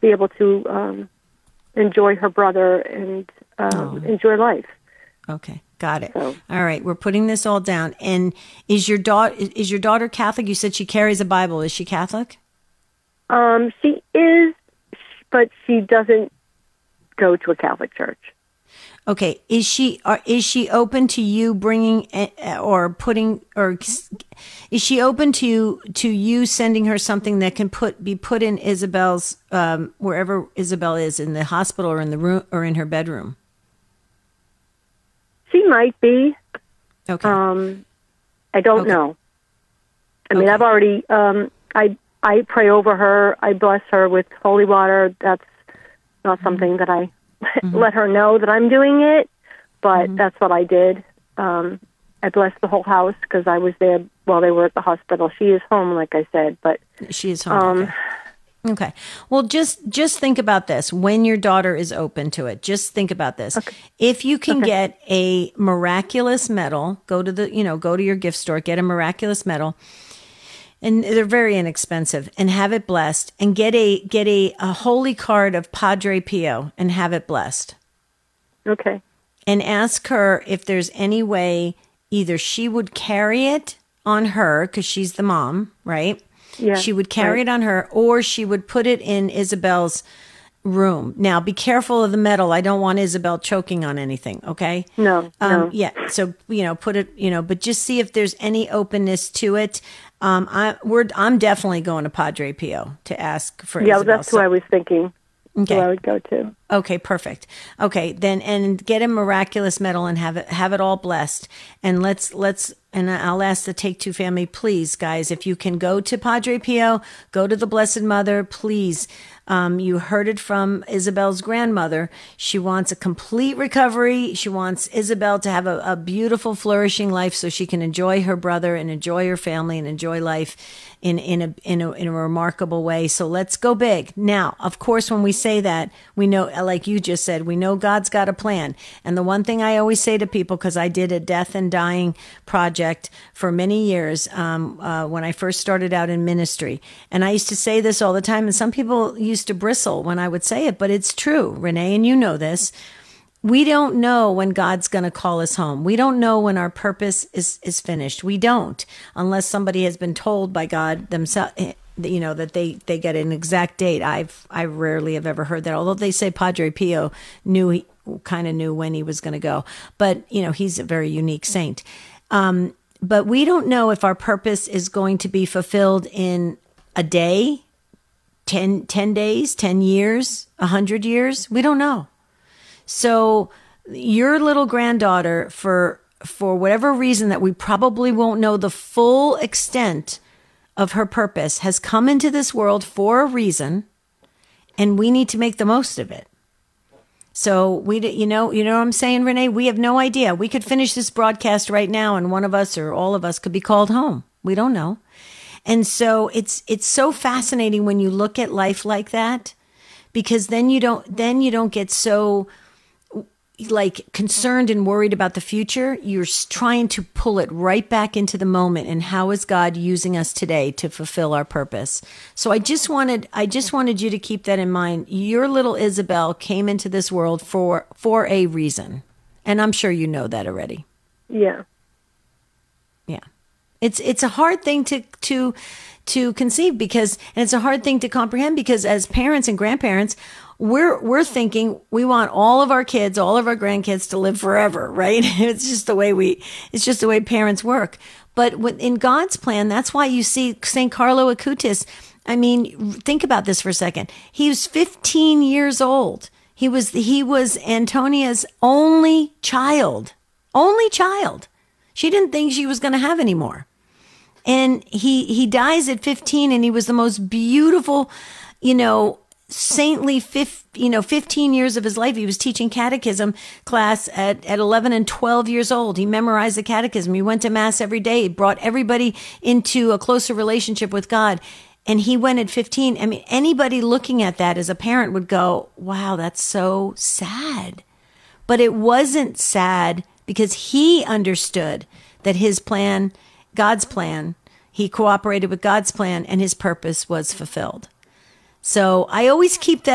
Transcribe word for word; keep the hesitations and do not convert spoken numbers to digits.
be able to um, enjoy her brother and um, Oh. enjoy life. Okay, got it. So- All right, we're putting this all down. And is your daughter is your daughter Catholic? You said she carries a Bible. Is she Catholic? Um, she is, but she doesn't go to a Catholic church. Okay, is she or is she open to you bringing eh, or putting or is she open to to you sending her something that can put be put in Isabel's um, wherever Isabel is, in the hospital or in the room or in her bedroom? She might be. Okay. Um, I don't Okay. know. I mean, Okay. I've already. Um, I I pray over her. I bless her with holy water. That's not something that I let her know that I'm doing it, but Mm-hmm. that's what I did. Um, I blessed the whole house because I was there while they were at the hospital. She is home, like I said, but She is home. um, okay. Okay. Well, just just think about this. When your daughter is open to it, just think about this. If you can Okay. get a miraculous medal, go to the, you know, go to your gift store, get a miraculous medal. And they're very inexpensive, and have it blessed, and get a get a, a holy card of Padre Pio and have it blessed. okay, And ask her if there's any way either she would carry it on her because she's the mom, right? yeah, She would carry right. it on her, or she would put it in Isabel's room. Now, be careful of the metal. I don't want Isabel choking on anything, okay? No, Um, no. Yeah, so, you know, put it, you know, but just see if there's any openness to it. Um, I, we're, I'm definitely going to Padre Pio to ask for Yeah, Isabel. that's who I was thinking. Okay. Who I would go to. Okay, perfect. Okay, then and get a miraculous medal and have it have it all blessed. And let's let's and I'll ask the Take Two family, please, guys, if you can go to Padre Pio, go to the Blessed Mother, please. Um, you heard it from Isabel's grandmother. She wants a complete recovery. She wants Isabel to have a, a beautiful, flourishing life so she can enjoy her brother and enjoy her family and enjoy life in, in, a, in, a, in a remarkable way. So let's go big. Now, of course, when we say that, we know, like you just said, we know God's got a plan. And the one thing I always say to people, because I did a death and dying project for many years um, uh, when I first started out in ministry. And I used to say this all the time, and some people used to bristle when I would say it, but it's true, Renee, and you know this. We don't know when God's going to call us home. We don't know when our purpose is, is finished. We don't, unless somebody has been told by God themselves, you know, that they, they get an exact date. I've, I rarely have ever heard that, although they say Padre Pio knew, he kind of knew when he was going to go, but you know, he's a very unique saint. Um, but we don't know if our purpose is going to be fulfilled in a day, ten, ten days, ten years, one hundred years. We don't know. So your little granddaughter, for for whatever reason that we probably won't know the full extent of her purpose, has come into this world for a reason, and we need to make the most of it. So we, you know, you know what I'm saying, Renee? We have no idea. We could finish this broadcast right now, and one of us or all of us could be called home. We don't know. And so it's it's so fascinating when you look at life like that, because then you don't then you don't get so like concerned and worried about the future. You're trying to pull it right back into the moment, and how is God using us today to fulfill our purpose? So I just wanted I just wanted you to keep that in mind. Your little Isabel came into this world for for a reason, and I'm sure you know that already. Yeah. Yeah. It's it's a hard thing to to to conceive, because, and it's a hard thing to comprehend, because as parents and grandparents, we're we're thinking we want all of our kids, all of our grandkids to live forever, right? It's just the way we it's just the way parents work. But in God's plan, that's why you see Saint Carlo Acutis. I mean, think about this for a second. He was fifteen years old. He was he was Antonia's only child. Only child. She didn't think she was going to have any more. And he he dies at fifteen, and he was the most beautiful, you know, saintly, fifth, you know, fifteen years of his life. He was teaching catechism class at, at eleven and twelve years old. He memorized the catechism. He went to mass every day. He brought everybody into a closer relationship with God. And he went at fifteen. I mean, anybody looking at that as a parent would go, wow, that's so sad. But it wasn't sad, because he understood that his plan, God's plan, he cooperated with God's plan, and his purpose was fulfilled. So I always keep that